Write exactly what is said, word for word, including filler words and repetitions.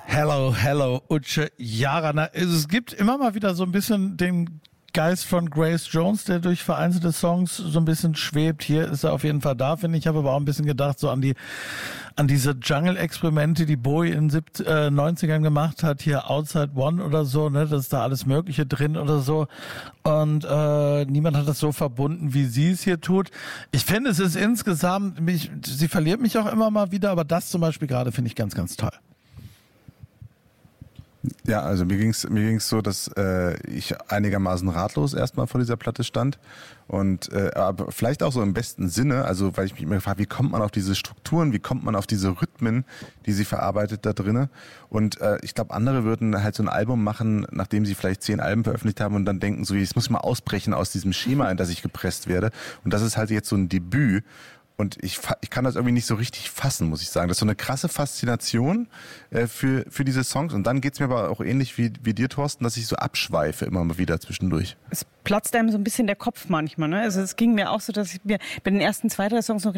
Hello, hello, Uche Jarana. Es gibt immer mal wieder so ein bisschen den Geist von Grace Jones, der durch vereinzelte Songs so ein bisschen schwebt. Hier ist er auf jeden Fall da, finde ich. Ich habe aber auch ein bisschen gedacht, so an die an diese Jungle-Experimente, die Bowie in den äh, neunzigern gemacht hat, hier Outside One oder so, ne, da ist da alles Mögliche drin oder so. Und äh, niemand hat das so verbunden, wie sie es hier tut. Ich finde, es ist insgesamt, mich, sie verliert mich auch immer mal wieder, aber das zum Beispiel gerade finde ich ganz, ganz toll. Ja, also mir ging's mir ging's so, dass äh, ich einigermaßen ratlos erstmal vor dieser Platte stand und äh, aber vielleicht auch so im besten Sinne, also weil ich mich immer gefragt, wie kommt man auf diese Strukturen, wie kommt man auf diese Rhythmen, die sie verarbeitet da drinne, und äh, ich glaube, andere würden halt so ein Album machen, nachdem sie vielleicht zehn Alben veröffentlicht haben und dann denken so, jetzt muss ich mal ausbrechen aus diesem Schema, in das ich gepresst werde, und das ist halt jetzt so ein Debüt. Und ich, ich kann das irgendwie nicht so richtig fassen, muss ich sagen. Das ist so eine krasse Faszination äh, für, für diese Songs. Und dann geht's mir aber auch ähnlich wie, wie dir, Thorsten, dass ich so abschweife immer mal wieder zwischendurch. Es platzt einem so ein bisschen der Kopf manchmal. Ne? Also es ging mir auch so, dass ich mir bei den ersten zwei, drei Songs noch gedacht